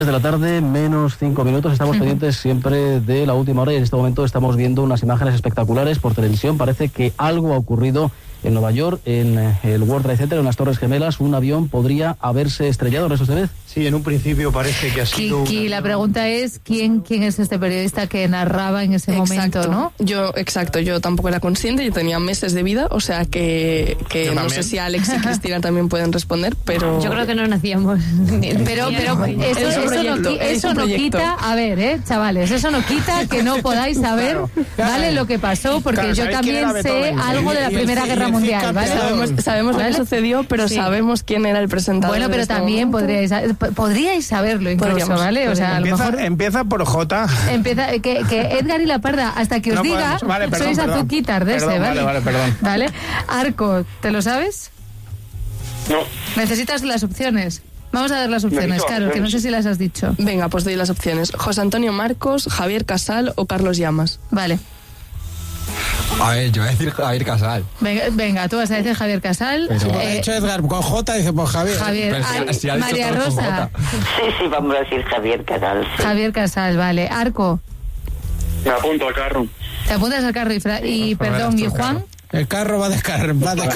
De la tarde, menos 5 minutos, estamos pendientes siempre de la última hora y en este momento estamos viendo unas imágenes espectaculares por televisión. Parece que algo ha ocurrido en Nueva York, en el World Trade Center, en las Torres Gemelas. Un avión podría haberse estrellado, ¿no es usted? Sí, en un principio parece que ha sido... Kiki, la pregunta es, ¿quién es este periodista que narraba en ese momento, no? Yo tampoco era consciente, yo tenía meses de vida, o sea que no sé si Alex y Cristina también pueden responder, pero... Yo creo que no nacíamos. Pero eso no quita, a ver, chavales, eso no quita que no podáis saber, ¿vale? Lo que pasó, porque yo también sé algo de la Primera Guerra Mundial, ¿vale? Sabemos lo que sucedió, pero sabemos quién era el presentador. Bueno, pero también podríais saberlo incluso, ¿vale? O sea, a lo mejor... Empieza por J. Empieza, que Edgar y la Parda, hasta que os diga, sois azuquitar de ese, ¿vale? Perdón. ¿Vale? Arco, ¿te lo sabes? No. ¿Necesitas las opciones? Vamos a ver las opciones, claro, que no sé si las has dicho. Venga, pues doy las opciones. José Antonio Marcos, Javier Casal o Carlos Llamas. Vale. A ver, yo voy a decir Javier Casal. Venga, tú vas a decir Javier Casal. Pero ha dicho Edgar con J, dice pues Javier. Si ha dicho María todo con Rosa. J. Sí, vamos a decir Javier Casal. Sí. Javier Casal, vale. Arco, Me apunto al carro. te apuntas al carro y perdón, ¿y Juan? El carro va a descargar.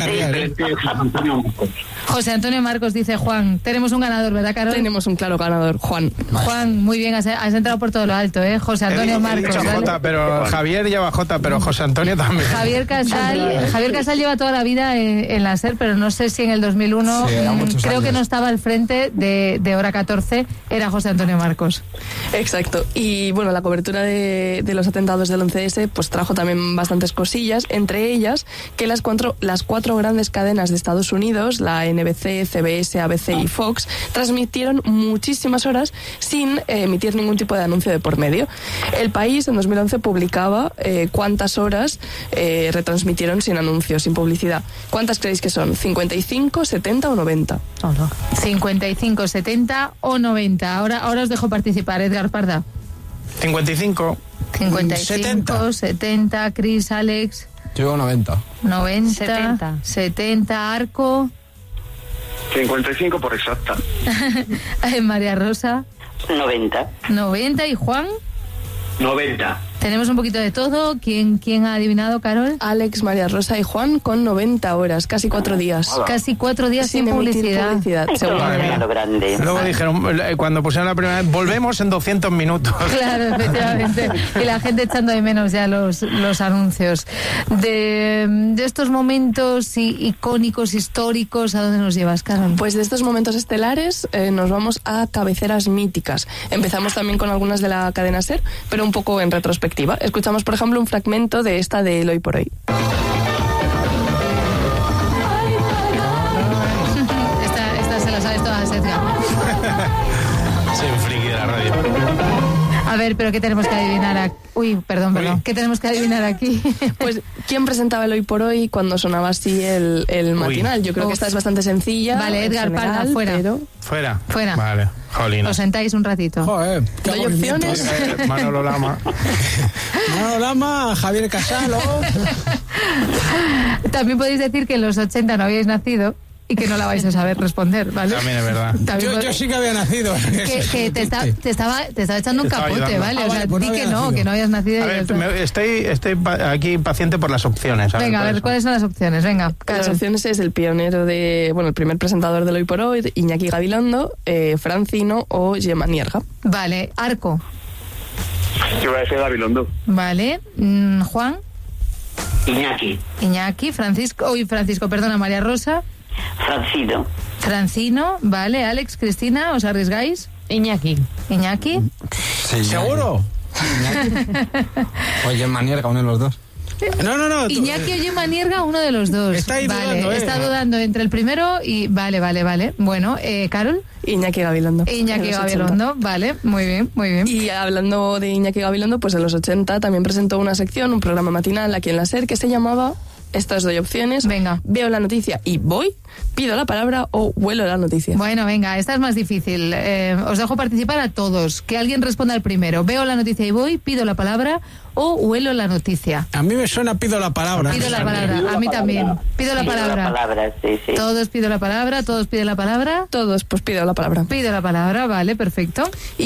José Antonio Marcos, dice Juan. Tenemos un ganador, ¿verdad, Carol? Tenemos un claro ganador, Juan. Juan, muy bien, has entrado por todo lo alto, ¿eh? José Antonio Marcos. He dicho ¿vale? J, pero Javier lleva J, pero José Antonio también. Javier Casal lleva toda la vida en la SER, pero no sé si en el 2001, creo que no estaba al frente de Hora 14, era José Antonio Marcos. Exacto. Y bueno, la cobertura de los atentados del 11S pues trajo también bastantes cosillas, entre ellas que las cuatro grandes cadenas de Estados Unidos, la NBC, CBS, ABC y Fox, transmitieron muchísimas horas sin emitir ningún tipo de anuncio de por medio. El País en 2011 publicaba cuántas horas retransmitieron sin anuncios, sin publicidad. ¿Cuántas creéis que son? ¿55, 70 o 90? 55, 70 o 90. Ahora os dejo participar, Edgar Parda. 55. 70, Chris, Alex. Yo digo 90. 70, Arco. 55 por exacta. María Rosa. 90 y Juan. 90. Tenemos un poquito de todo. ¿Quién ha adivinado, Carol? Alex, María Rosa y Juan con 90 horas, casi 4 días. Casi 4 días sin publicidad. Lo grande. Luego dijeron, cuando pusieron la primera vez, volvemos en 200 minutos. Claro, efectivamente. Y la gente echando de menos ya los anuncios. De estos momentos icónicos, históricos, ¿a dónde nos llevas, Carol? Pues de estos momentos estelares nos vamos a cabeceras míticas. Empezamos también con algunas de la cadena SER, pero un poco en retrospectiva. Escuchamos, por ejemplo, un fragmento de esta de El Hoy por Hoy. Esta se la sabes todas, Edgar. Soy un friki de la radio. A ver, pero ¿qué tenemos que adivinar aquí? Uy, perdón. ¿Qué tenemos que adivinar aquí? Pues, ¿quién presentaba El Hoy por Hoy cuando sonaba así el matinal? Yo creo que esta es bastante sencilla. Vale, Edgar Parda, fuera. Pero... Fuera. Vale, jolín. Os sentáis un ratito. Joder, ¿Doy opciones? Manolo Lama, Javier Casal. También podéis decir que en los 80 no habíais nacido y que no la vais a saber responder, ¿vale? También es verdad. Yo sí que había nacido. Que te estaba echando un capote, ayudando. ¿vale? O sea, Pues di que no habías nacido. A ver, estoy aquí impaciente por las opciones. Venga, a ver, ¿cuáles son las opciones? Venga. Las opciones es el pionero el primer presentador del Hoy por Hoy, Iñaki Gabilondo, Francino o Gemma Nierga. Vale, Arco. Yo voy a decir Gabilondo. Vale, Juan. Iñaki, Francisco, María Rosa. Francino, vale, Alex, Cristina, ¿os arriesgáis? Iñaki. Sí, ¿Seguro? Oye, Manierga, uno de los dos. No. Iñaki o Gemma Nierga, uno de los dos. Está ahí dudando, está dudando entre el primero y... Vale. Bueno, Carol. Iñaki Gabilondo. Vale, muy bien. Y hablando de Iñaki Gabilondo, pues en los 80 también presentó una sección, un programa matinal aquí en la SER que se llamaba Esto os doy opciones. Venga. Veo la noticia y voy, pido la palabra o huelo la noticia. Bueno, venga, esta es más difícil. Os dejo participar a todos. Que alguien responda el primero. Veo la noticia y voy, pido la palabra o huelo la noticia. A mí me suena pido la palabra. Pido la palabra, a mí también. Pido la palabra. Sí. Todos pido la palabra, todos piden la palabra. Todos, pues pido la palabra. Pido la palabra, vale, perfecto.